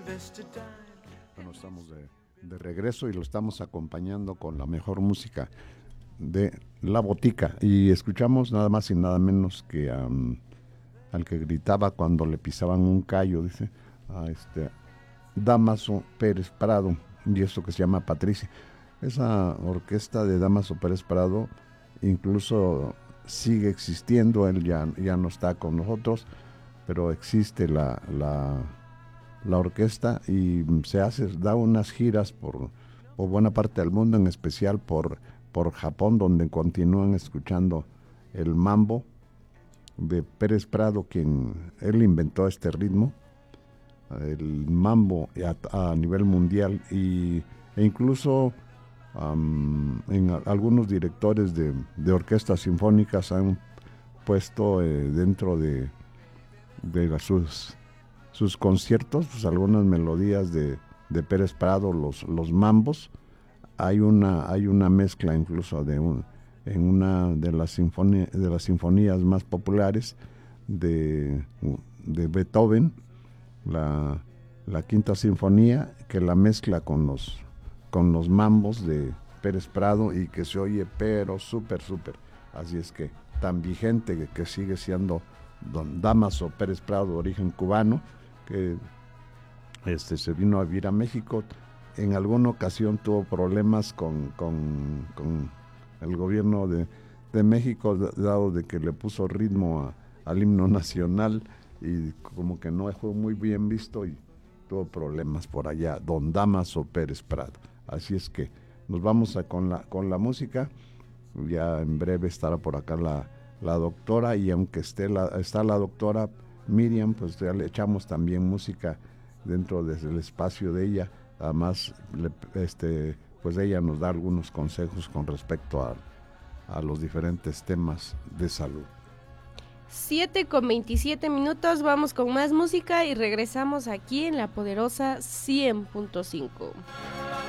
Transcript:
Bueno, estamos de regreso y lo estamos acompañando con la mejor música de La Botica. Y escuchamos nada más y nada menos que al que gritaba cuando le pisaban un callo, dice, a Dámaso Pérez Prado, y esto que se llama Patricia. Esa orquesta de Dámaso Pérez Prado incluso sigue existiendo, él ya no está con nosotros, pero existe la orquesta y da unas giras por buena parte del mundo, en especial por Japón, donde continúan escuchando el mambo de Pérez Prado, quien él inventó este ritmo, el mambo a nivel mundial, e incluso algunos directores de orquestas sinfónicas han puesto dentro de sus conciertos, pues, algunas melodías de Pérez Prado, los mambos. Hay una mezcla incluso en una de las sinfonías más populares de Beethoven, la quinta sinfonía, que la mezcla con los mambos de Pérez Prado y que se oye pero súper. Así es que tan vigente que sigue siendo don Dámaso Pérez Prado, de origen cubano, que se vino a vivir a México. En alguna ocasión tuvo problemas con el gobierno de México, dado de que le puso ritmo al himno nacional y como que no fue muy bien visto y tuvo problemas por allá, don Dámaso Pérez Prado. Así es que nos vamos con la música. Ya en breve estará por acá la doctora, y aunque está la doctora Miriam, pues ya le echamos también música dentro del espacio de ella. Además, pues ella nos da algunos consejos con respecto a los diferentes temas de salud. 7:27, vamos con más música y regresamos aquí en La Poderosa 100.5.